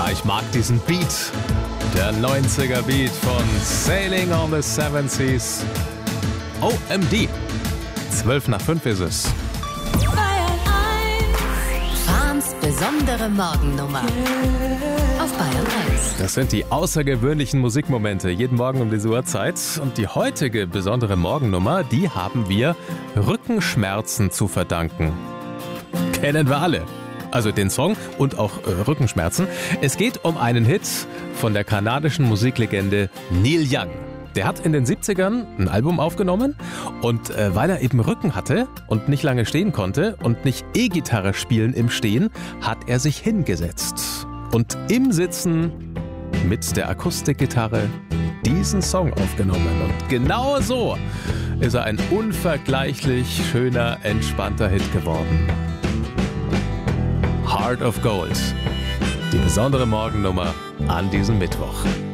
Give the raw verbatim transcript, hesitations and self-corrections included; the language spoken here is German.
ich mag diesen Beat. Der neunziger Beat von Sailing on the Seven Seas. O M D. zwölf nach fünf ist es. Fahns besondere Morgennummer auf Bayern eins. Das sind die außergewöhnlichen Musikmomente jeden Morgen um diese Uhrzeit. Und die heutige besondere Morgennummer, die haben wir Rückenschmerzen zu verdanken. Kennen wir alle. Also den Song und auch äh, Rückenschmerzen. Es geht um einen Hit von der kanadischen Musiklegende Neil Young. Der hat in den siebzigern ein Album aufgenommen und äh, weil er eben Rücken hatte und nicht lange stehen konnte und nicht E-Gitarre spielen im Stehen, hat er sich hingesetzt und im Sitzen mit der Akustikgitarre diesen Song aufgenommen. Und genau so ist er ein unvergleichlich schöner, entspannter Hit geworden. Heart of Gold. Die besondere Morgennummer an diesem Mittwoch.